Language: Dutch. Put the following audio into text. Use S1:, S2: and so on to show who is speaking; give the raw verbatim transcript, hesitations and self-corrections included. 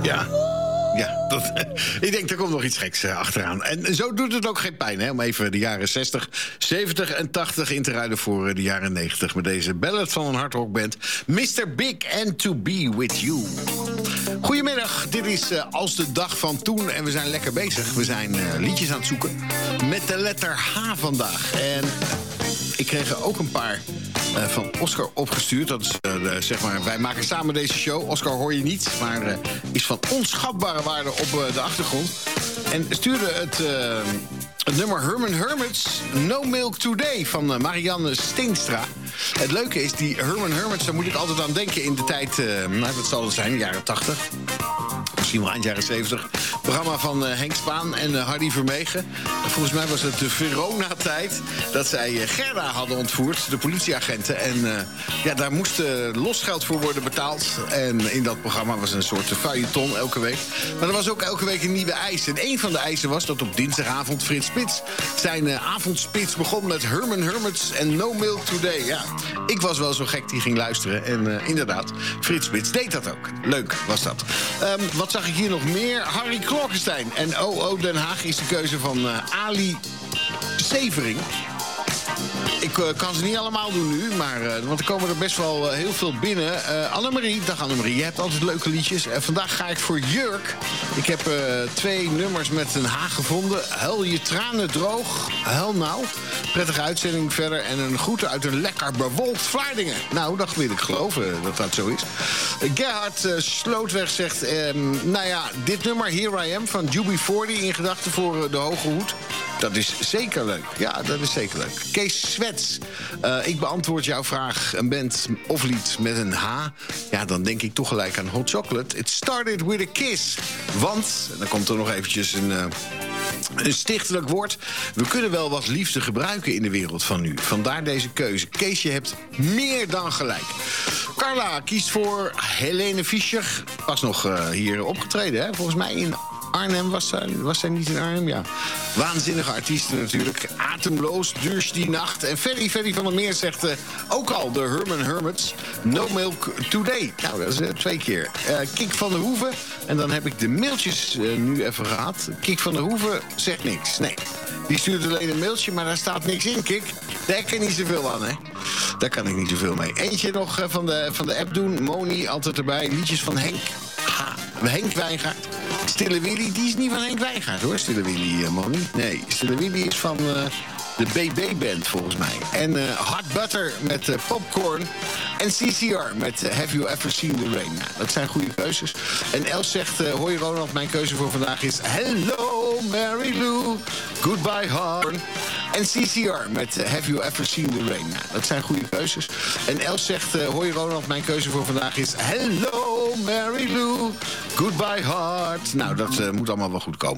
S1: Ja. Ja, dat, ik denk, er komt nog iets geks uh, achteraan. En zo doet het ook geen pijn, hè, om even de jaren zestig, zeventig en tachtig in te ruilen voor uh, de jaren negentig... met deze ballad van een hardrockband, mister Big and To Be With You. Goedemiddag, dit is uh, Als de Dag van Toen en we zijn lekker bezig. We zijn uh, liedjes aan het zoeken met de letter H vandaag. En ik kreeg er ook een paar uh, van Oscar opgestuurd. Dat is, uh, de, zeg maar, wij maken samen deze show. Oscar hoor je niet, maar uh, is van onschatbare waarde op uh, de achtergrond. En stuurde het, uh, het nummer Herman Hermits, No Milk Today, van uh, Marianne Steenstra. Het leuke is, die Herman Hermits, daar moet ik altijd aan denken in de tijd, uh, nou, wat zal het zijn, de jaren tachtig. Misschien wel eind jaren zeventig. Programma van uh, Henk Spaan en uh, Hardy Vermegen. Volgens mij was het de Verona-tijd dat zij uh, Gerda hadden ontvoerd, de politieagenten. En uh, ja, daar moest uh, losgeld voor worden betaald. En in dat programma was een soort feuilleton elke week. Maar er was ook elke week een nieuwe eis. En een van de eisen was dat op dinsdagavond Frits Spits zijn uh, avondspits begon met Herman Hermits en No Milk Today. Ja, ik was wel zo gek die ging luisteren. En uh, inderdaad, Frits Spits deed dat ook. Leuk was dat. Um, wat zag ik hier nog meer? Harry Klokkenstein. En O O Den Haag is de keuze van uh, Ali Severing. Ik uh, kan ze niet allemaal doen nu, maar, uh, want er komen er best wel uh, heel veel binnen. Uh, Annemarie, dag Annemarie, je hebt altijd leuke liedjes. Uh, vandaag ga ik voor Jurk. Ik heb uh, twee nummers met een H gevonden. Huil je tranen droog, huil nou. Prettige uitzending verder en een groete uit een lekker bewolkt Vlaardingen. Nou, dat wil ik geloven dat dat zo is. Uh, Gerhard uh, Slootweg zegt, uh, nou ja, dit nummer Here I Am van Juby forty in gedachten voor uh, de Hoge Hoed. Dat is zeker leuk. Ja, dat is zeker leuk. Kees Swets, uh, ik beantwoord jouw vraag. Een band of lied met een H. Ja, dan denk ik toch gelijk aan Hot Chocolate. It started with a kiss. Want, en dan komt er nog eventjes een... Uh, Een stichtelijk woord. We kunnen wel wat liefde gebruiken in de wereld van nu. Vandaar deze keuze. Kees, je hebt meer dan gelijk. Carla kiest voor Helene Fischer. Pas nog uh, hier opgetreden, hè? Volgens mij in Arnhem. Was zij, was zij niet in Arnhem? Ja. Waanzinnige artiesten natuurlijk. Atemloos, Duurs die nacht. En Ferry, Ferry van der Meer zegt uh, ook al de Herman Hermits. No Milk Today. Nou, dat is uh, twee keer. Uh, Kik van der Hoeven. En dan heb ik de mailtjes uh, nu even gehad. Kik van der Hoeven zegt niks. Nee. Die stuurt alleen een mailtje, maar daar staat niks in, Kik. Daar kan ik niet zoveel aan, hè. Daar kan ik niet zoveel mee. Eentje nog uh, van, de, van de app doen. Moni, altijd erbij. Liedjes van Henk. Ha, Henk Wijngaard. Stille Willy, die is niet van Henk Wijngaard, hoor. Stille Willy, uh, Moni. Nee, Stille Willy is van uh, de B B-band, volgens mij. En uh, Hot Butter met uh, Popcorn. En C C R met uh, Have You Ever Seen the Rain. Nou, dat zijn goede keuzes. En Els zegt, uh, hoi Ronald, mijn keuze voor vandaag is Hello Mary Lou, Goodbye Heart. En C C R met uh, Have You Ever Seen the Rain. Nou, dat zijn goede keuzes. En Els zegt, uh, hoi Ronald, mijn keuze voor vandaag is Hello Mary Lou, Goodbye Heart. Nou, dat uh, moet allemaal wel goed komen.